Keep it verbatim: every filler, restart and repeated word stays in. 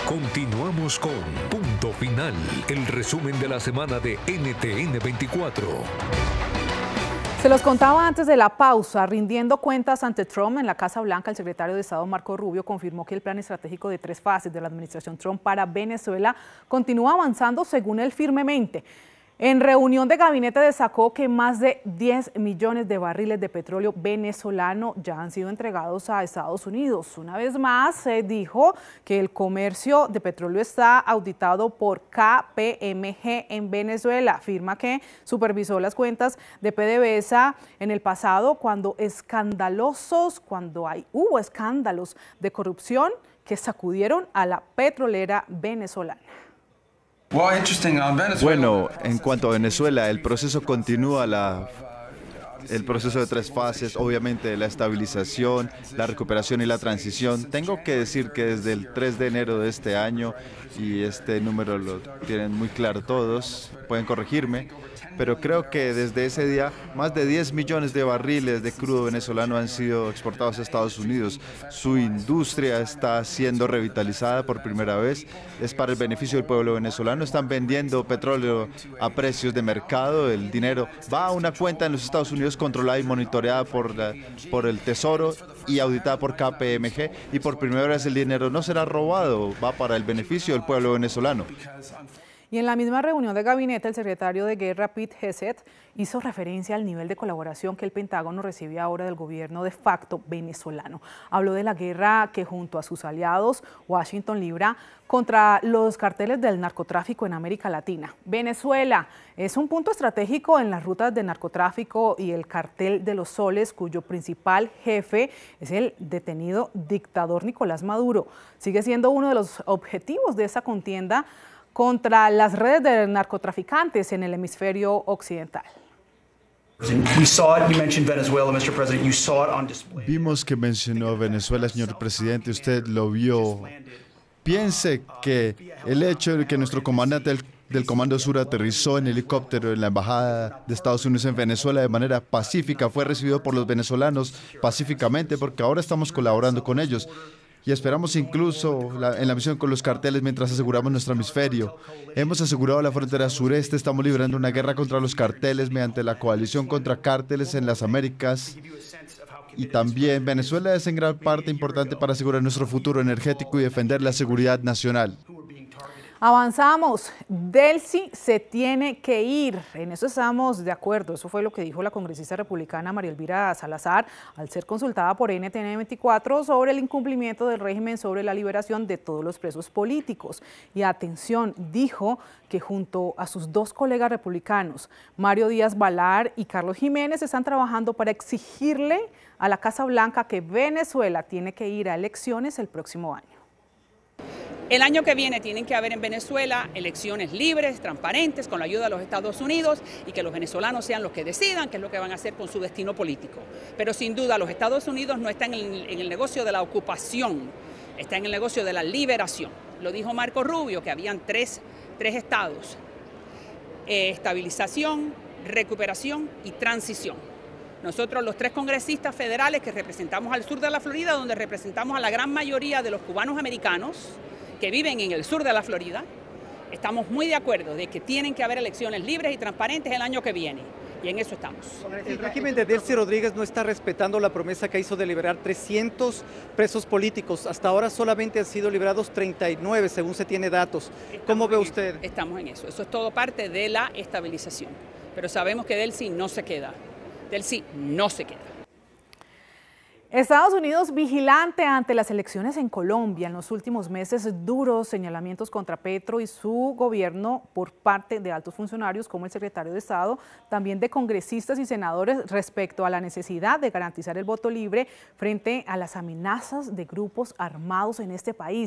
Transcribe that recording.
Continuamos con Punto Final, el resumen de la semana de N T N veinticuatro. Se los contaba antes de la pausa, rindiendo cuentas ante Trump en la Casa Blanca, el secretario de Estado Marco Rubio confirmó que el plan estratégico de tres fases de la administración Trump para Venezuela continúa avanzando según él firmemente. En reunión de gabinete destacó que más de diez millones de barriles de petróleo venezolano ya han sido entregados a Estados Unidos. Una vez más, se dijo que el comercio de petróleo está auditado por K P M G en Venezuela. Afirma que supervisó las cuentas de PDVSA en el pasado cuando escandalosos, cuando hay, hubo escándalos de corrupción que sacudieron a la petrolera venezolana. Bueno, en cuanto a Venezuela, el proceso continúa, la, el proceso de tres fases, obviamente la estabilización, la recuperación y la transición. Tengo que decir que desde el tres de enero de este año, y este número lo tienen muy claro todos, pueden corregirme, pero creo que desde ese día más de diez millones de barriles de crudo venezolano han sido exportados a Estados Unidos. Su industria está siendo revitalizada por primera vez, es para el beneficio del pueblo venezolano. Están vendiendo petróleo a precios de mercado, el dinero va a una cuenta en los Estados Unidos controlada y monitoreada por, la, por el Tesoro y auditada por K P M G, y por primera vez el dinero no será robado, va para el beneficio del pueblo venezolano. Y en la misma reunión de gabinete, el secretario de Guerra, Pete Hegseth, hizo referencia al nivel de colaboración que el Pentágono recibe ahora del gobierno de facto venezolano. Habló de la guerra que junto a sus aliados, Washington libra contra los carteles del narcotráfico en América Latina. Venezuela es un punto estratégico en las rutas de narcotráfico y el cartel de los soles, cuyo principal jefe es el detenido dictador Nicolás Maduro. Sigue siendo uno de los objetivos de esa contienda contra las redes de narcotraficantes en el hemisferio occidental. Vimos que mencionó a Venezuela, señor presidente, usted lo vio. Piense que el hecho de que nuestro comandante del, del Comando Sur aterrizó en helicóptero en la Embajada de Estados Unidos en Venezuela de manera pacífica, fue recibido por los venezolanos pacíficamente, porque ahora estamos colaborando con ellos. Y esperamos incluso la, en la misión con los carteles mientras aseguramos nuestro hemisferio. Hemos asegurado la frontera sureste, estamos librando una guerra contra los carteles mediante la coalición contra cárteles en las Américas. Y también Venezuela es en gran parte importante para asegurar nuestro futuro energético y defender la seguridad nacional. Avanzamos. Delcy se tiene que ir. En eso estamos de acuerdo. Eso fue lo que dijo la congresista republicana María Elvira Salazar al ser consultada por N T N veinticuatro sobre el incumplimiento del régimen sobre la liberación de todos los presos políticos. Y atención, dijo que junto a sus dos colegas republicanos, Mario Díaz Balar y Carlos Jiménez, están trabajando para exigirle a la Casa Blanca que Venezuela tiene que ir a elecciones el próximo año. El año que viene tienen que haber en Venezuela elecciones libres, transparentes, con la ayuda de los Estados Unidos, y que los venezolanos sean los que decidan qué es lo que van a hacer con su destino político. Pero sin duda los Estados Unidos no están en el, en el negocio de la ocupación, está en el negocio de la liberación. Lo dijo Marco Rubio, que habían tres, tres estados: eh, estabilización, recuperación y transición. Nosotros, los tres congresistas federales que representamos al sur de la Florida, donde representamos a la gran mayoría de los cubanos americanos que viven en el sur de la Florida, estamos muy de acuerdo de que tienen que haber elecciones libres y transparentes el año que viene, y en eso estamos. El régimen de Delcy Rodríguez no está respetando la promesa que hizo de liberar trescientos presos políticos. Hasta ahora solamente han sido liberados treinta y nueve, según se tiene datos. ¿Cómo ve usted? Estamos en eso. Eso es todo parte de la estabilización. Pero sabemos que Delcy no se queda. Delcy no se queda. Estados Unidos vigilante ante las elecciones en Colombia. En los últimos meses, duros señalamientos contra Petro y su gobierno por parte de altos funcionarios como el secretario de Estado, también de congresistas y senadores respecto a la necesidad de garantizar el voto libre frente a las amenazas de grupos armados en este país.